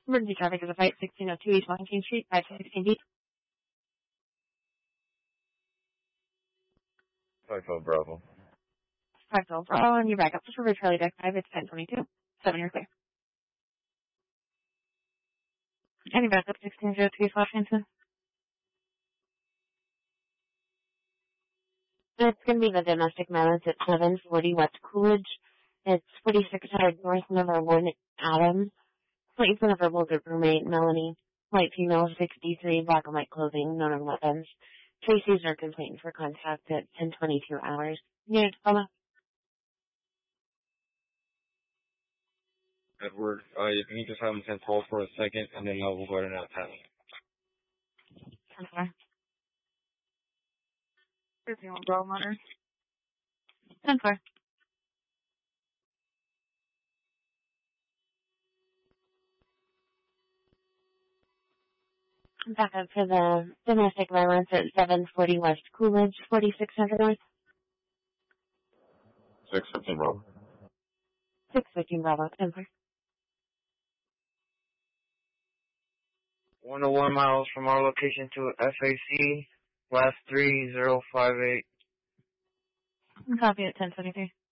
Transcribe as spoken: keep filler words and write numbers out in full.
Emergency traffic is a fight sixteen oh two East Washington Street, five sixteen B. five twelve Bravo. five twelve Bravo, and you're back up to River Charlie Deck five, it's ten twenty-two. seven, you're clear. And you're back up sixteen oh two East Washington. It's going to be the domestic violence at seven forty West Coolidge. It's forty-six hundred North, number one, Adam. Plate for the verbal group roommate, Melanie. White female, sixty-three, black and white clothing, known weapons. Tracy's are complaint for contact at ten twenty-two hours. Unit Tacoma. Edward, uh, you can just have him ten twelve for a second, and then uh, we'll go ahead and attack. ten four. fifty-one Bravo Motor. ten four. Back up for the domestic violence at seven forty West Coolidge, forty-six hundred North. six fifteen Bravo. six fifteen Bravo, ten four. one oh one miles from our location to F A C, last three zero five eight. Copy at ten twenty-three.